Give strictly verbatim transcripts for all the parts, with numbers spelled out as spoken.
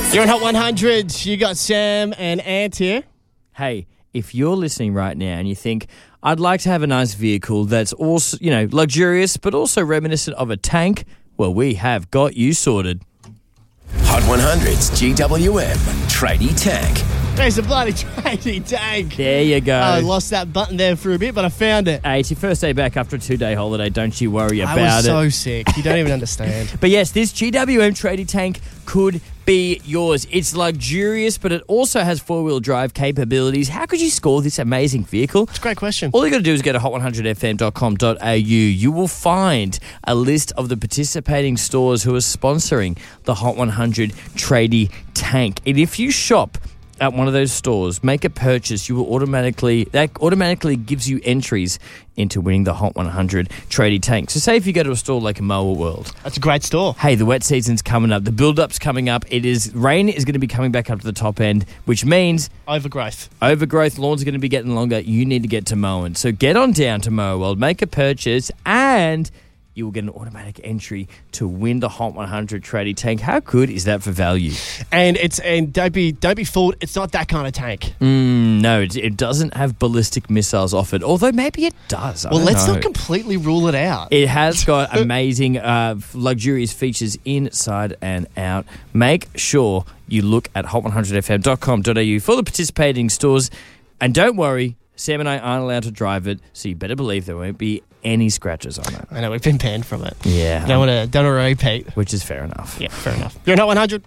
You're on Hot one hundred. You got Sam and Ant here. Hey, if you're listening right now and you think, I'd like to have a nice vehicle that's also, you know, luxurious, but also reminiscent of a tank, well, we have got you sorted. Hot one hundred's G W M Tradie Tank. There's a bloody tradie tank. There you go. I lost that button there for a bit, but I found it. Hey, it's your first day back after a two-day holiday. Don't you worry about it. I was so sick. You don't even understand. But yes, this G W M Tradie Tank could be yours. It's luxurious, but it also has four-wheel drive capabilities. How could you score this amazing vehicle? It's a great question. All you got to do is go to hot one hundred f m dot com dot a u. You will find a list of the participating stores who are sponsoring the Hot one hundred Tradie Tank. And if you shop at one of those stores, make a purchase, you will automatically, that automatically gives you entries into winning the Hot one hundred Tradie Tank. So say if you go to a store like a Mower World. That's a great store. Hey, the wet season's coming up. The build-up's coming up. It is, rain is going to be coming back up to the top end, which means Overgrowth. Overgrowth, lawns are going to be getting longer. You need to get to mowing. So get on down to Mower World, make a purchase, and you will get an automatic entry to win the Hot one hundred Tradie Tank. How good is that for value? And it's and don't be don't be fooled. It's not that kind of tank. Mm, no, it, it doesn't have ballistic missiles offered. Although maybe it does. I well, don't let's know. not completely rule it out. It has got amazing, uh, luxurious features inside and out. Make sure you look at hot one hundred f m dot com dot a u for the participating stores. And don't worry, Sam and I aren't allowed to drive it, so you better believe there won't be any scratches on it. I know, we've been banned from it. Yeah. Don't want to don't want to repeat. Which is fair enough. Yeah, fair enough. You're on Hot one hundred.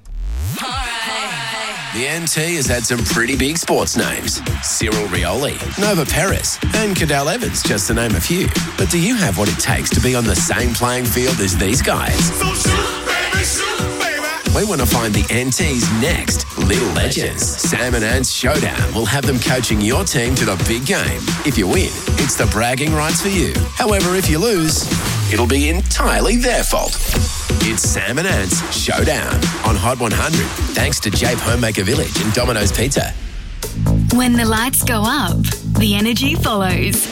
The N T has had some pretty big sports names. Cyril Rioli, Nova Perez, and Cadel Evans, just to name a few. But do you have what it takes to be on the same playing field as these guys? So shoot, baby, shoot, baby. We want to find the N T's next little legends. Sam and Ant's Showdown will have them coaching your team to the big game. If you win, it's the bragging rights for you. However, if you lose, it'll be entirely their fault. It's Sam and Ant's Showdown on Hot one hundred, thanks to Jape Homemaker Village and Domino's Pizza. When the lights go up, the energy follows.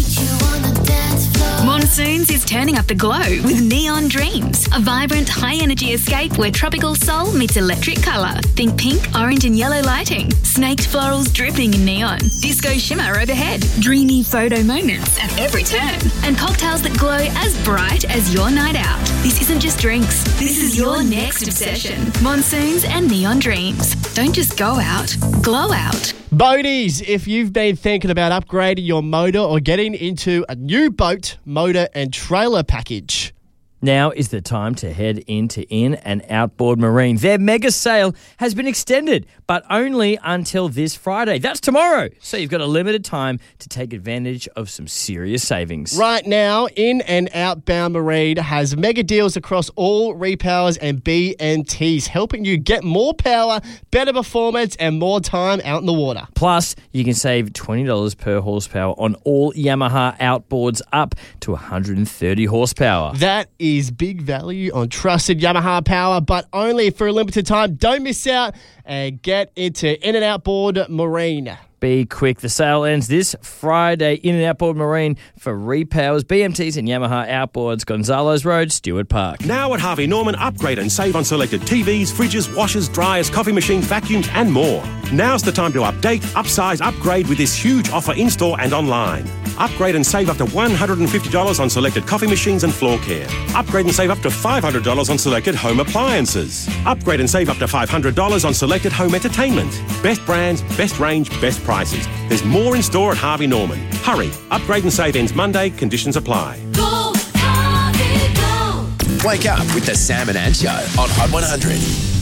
Monsoons is turning up the glow with Neon Dreams, a vibrant, high-energy escape where tropical soul meets electric colour. Think pink, orange and yellow lighting, snaked florals dripping in neon, disco shimmer overhead, dreamy photo moments at every turn, and cocktails that glow as bright as your night out. This isn't just drinks, this is your next obsession. Monsoons and Neon Dreams. Don't just go out, glow out. Boaties, if you've been thinking about upgrading your motor or getting into a new boat, motor and trailer package, now is the time to head into In and Outboard Marine. Their mega sale has been extended, but only until this Friday. That's tomorrow. So you've got a limited time to take advantage of some serious savings. Right now, In and Outbound Marine has mega deals across all repowers and B M Ts, helping you get more power, better performance, and more time out in the water. Plus, you can save twenty dollars per horsepower on all Yamaha outboards up to one hundred thirty horsepower. That is big value on trusted Yamaha power, but only for a limited time. Don't miss out and get into In and Outboard Marine. Be quick. The sale ends this Friday. In and Outboard Marine for repowers, B M Ts and Yamaha outboards. Gonzalo's Road, Stewart Park. Now at Harvey Norman, upgrade and save on selected T Vs, fridges, washers, dryers, coffee machines, vacuums and more. Now's the time to update, upsize, upgrade with this huge offer in-store and online. Upgrade and save up to one hundred fifty dollars on selected coffee machines and floor care. Upgrade and save up to five hundred dollars on selected home appliances. Upgrade and save up to five hundred dollars on selected home entertainment. Best brands, best range, best prices. There's more in store at Harvey Norman. Hurry. Upgrade and save ends Monday. Conditions apply. Go, Harvey, go. Wake up with the Sam and Ant Show on Hot one hundred.